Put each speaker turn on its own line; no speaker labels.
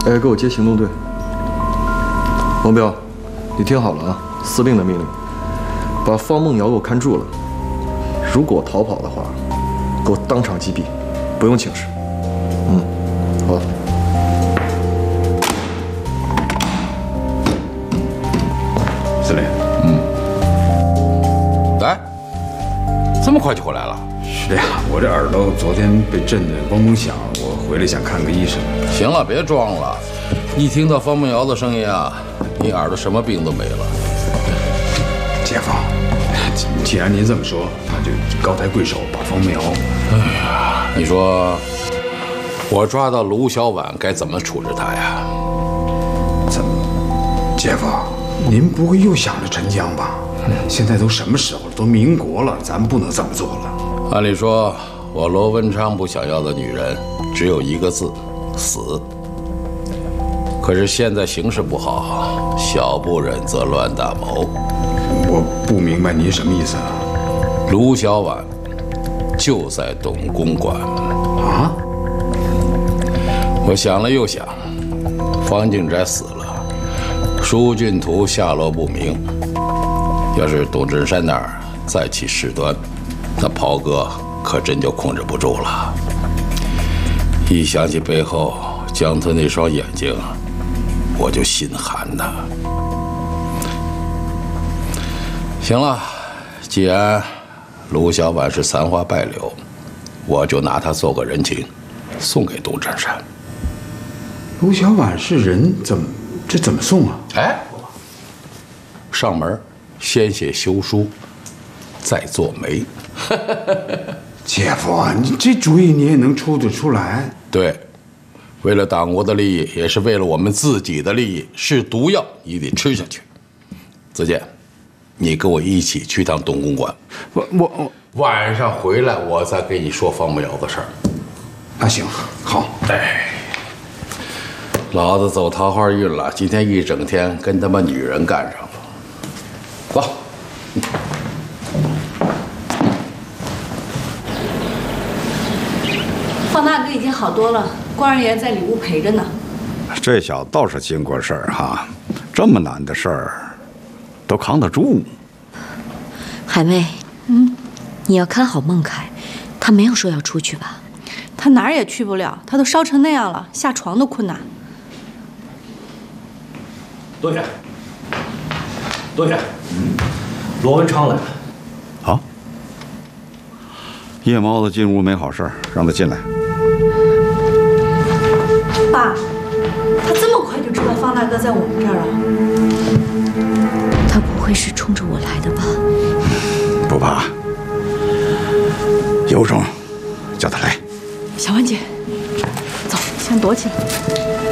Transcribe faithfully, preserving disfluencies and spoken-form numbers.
哎，给我接行动队。王彪，你听好了啊，司令的命令，把方梦瑶给我看住了。如果逃跑的话，给我当场击毙，不用请示。嗯，好。
司令，嗯，来，这么快就回来了？
是呀，我这耳朵昨天被震得嗡嗡响，我回来想看个医生。
行了，别装了，一听到方梦瑶的声音啊，你耳朵什么病都没了。
姐夫，既然您这么说，那就高抬贵手把方梦瑶。
哎呀，你说我抓到卢小婉该怎么处置他呀？
怎么，姐夫，您不会又想着陈江吧？现在都什么时候了，都民国了，咱们不能这么做了。
按理说，我罗文昌不想要的女人只有一个字：死。可是现在形势不好，小不忍则乱大谋。
我不明白您什么意思啊？
卢小婉就在董公馆
啊！
我想了又想，方静斋死了，舒俊图下落不明。要是董振山那儿再起事端，那袍哥可真就控制不住了。一想起背后江豚那双眼睛，我就心寒呐。行了，既然卢小婉是残花败柳，我就拿她做个人情，送给董振山。
卢小婉是人，怎么这怎么送啊？
哎，上门先写休书，再做媒。
姐夫，你这主意你也能出得出来？
对，为了党国的利益，也是为了我们自己的利益，是毒药也得吃下去。子健，你跟我一起去趟董公馆。
我我我
晚上回来，我再跟你说方梦瑶的事儿。
那行，好。
哎，老子走桃花运了，今天一整天跟他妈女人干上了。走。
方大哥已经好多了，关二爷在里屋陪着呢。
这小子倒是经过事儿哈，这么难的事儿都扛得住。
海妹，嗯，你要看好孟凯，他没有说要出去吧？
他哪儿也去不了，他都烧成那样了，下床都困难。
多远？多远？嗯，罗文昌来了。
好。夜猫子进屋没好事，让他进来。
爸，他这么快就知道方大哥在我们这儿了？
他不会是冲着我来的吧？
不怕，有种叫他来。
小婉姐，走，先躲起来。